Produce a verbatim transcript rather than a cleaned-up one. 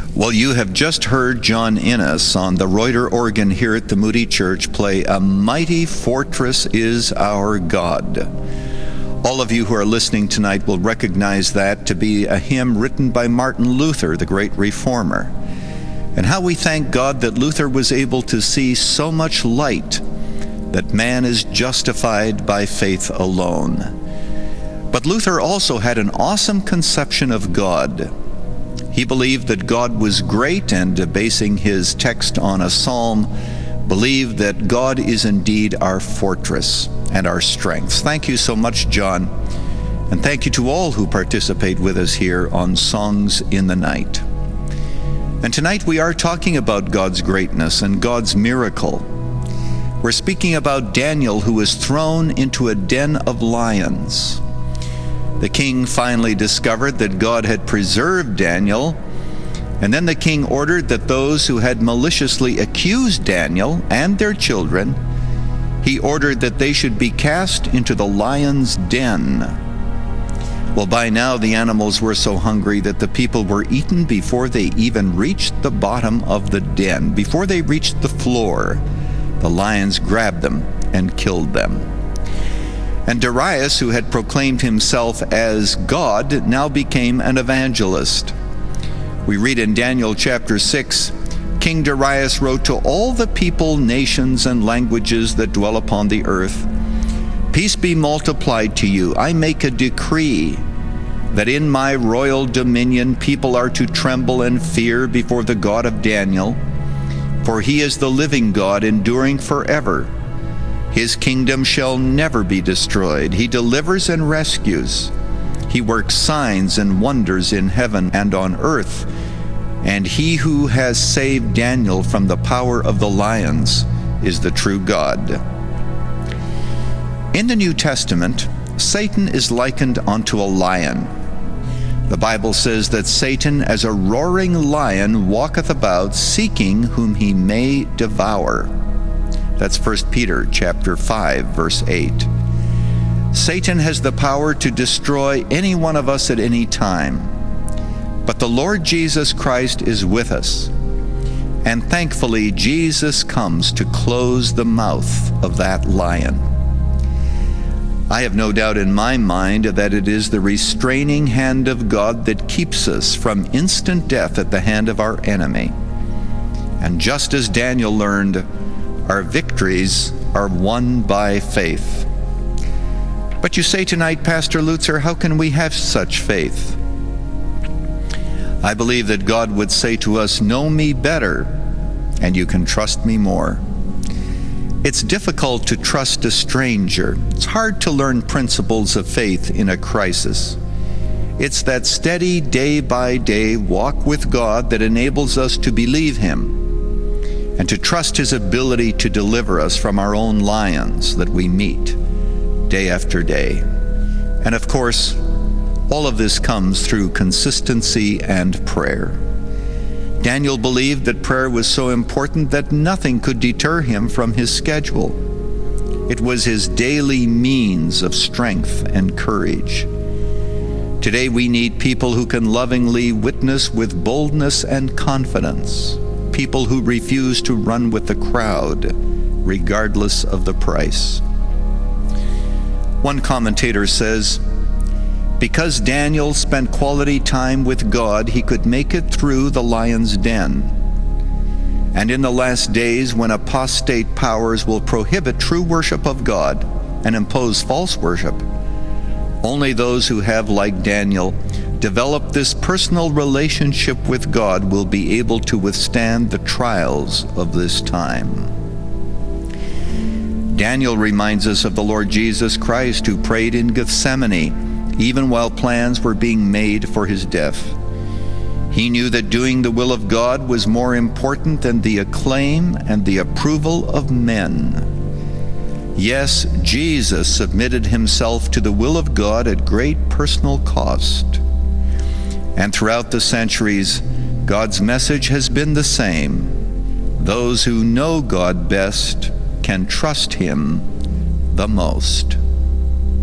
Well, you have just heard John Innes on the Reuter organ here at the Moody Church play "A Mighty Fortress is Our God." All of you who are listening tonight will recognize that to be a hymn written by Martin Luther, the great reformer. And how we thank God that Luther was able to see so much light, that man is justified by faith alone. But Luther also had an awesome conception of God. He believed that God was great, and basing his text on a psalm, believed that God is indeed our fortress and our strength. Thank you so much, John, and thank you to all who participate with us here on Songs in the Night. And tonight we are talking about God's greatness and God's miracle. We're speaking about Daniel, who was thrown into a den of lions. The king finally discovered that God had preserved Daniel, and then the king ordered that those who had maliciously accused Daniel and their children, he ordered that they should be cast into the lion's den. Well, by now the animals were so hungry that the people were eaten before they even reached the bottom of the den. Before they reached the floor, the lions grabbed them and killed them. And Darius, who had proclaimed himself as God, now became an evangelist. We read in Daniel chapter six, King Darius wrote to all the people, nations, and languages that dwell upon the earth, "Peace be multiplied to you. I make a decree that in my royal dominion people are to tremble and fear before the God of Daniel, for he is the living God, enduring forever. His kingdom shall never be destroyed. He delivers and rescues. He works signs and wonders in heaven and on earth. And he who has saved Daniel from the power of the lions is the true God." In the New Testament, Satan is likened unto a lion. The Bible says that Satan, as a roaring lion, walketh about, seeking whom he may devour. That's First Peter chapter five, verse eight. Satan has the power to destroy any one of us at any time. But the Lord Jesus Christ is with us. And thankfully, Jesus comes to close the mouth of that lion. I have no doubt in my mind that it is the restraining hand of God that keeps us from instant death at the hand of our enemy. And just as Daniel learned, our victories are won by faith. But you say tonight, Pastor Lutzer, how can we have such faith? I believe that God would say to us, "Know me better, and you can trust me more." It's difficult to trust a stranger. It's hard to learn principles of faith in a crisis. It's that steady, day-by-day walk with God that enables us to believe Him and to trust His ability to deliver us from our own lions that we meet day after day. And of course, all of this comes through consistency and prayer. Daniel believed that prayer was so important that nothing could deter him from his schedule. It was his daily means of strength and courage. Today we need people who can lovingly witness with boldness and confidence, people who refuse to run with the crowd, regardless of the price. One commentator says, because Daniel spent quality time with God, he could make it through the lion's den. And in the last days, when apostate powers will prohibit true worship of God and impose false worship, only those who have, like Daniel, developed this personal relationship with God will be able to withstand the trials of this time. Daniel reminds us of the Lord Jesus Christ, who prayed in Gethsemane even while plans were being made for his death. He knew that doing the will of God was more important than the acclaim and the approval of men. Yes, Jesus submitted himself to the will of God at great personal cost. And throughout the centuries, God's message has been the same. Those who know God best can trust Him the most.